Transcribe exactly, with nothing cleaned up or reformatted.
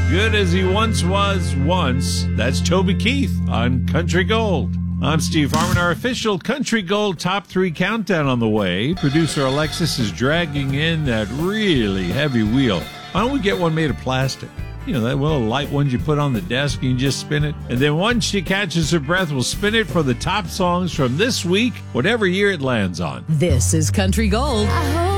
Good as he once was once. That's Toby Keith on Country Gold. I'm Steve Harmon. Our official Country Gold Top three countdown on the way. Producer Alexis is dragging in that really heavy wheel. Why don't we get one made of plastic? You know, that little light ones you put on the desk and you just spin it. And then once she catches her breath, we'll spin it for the top songs from this week, whatever year it lands on. This is Country Gold.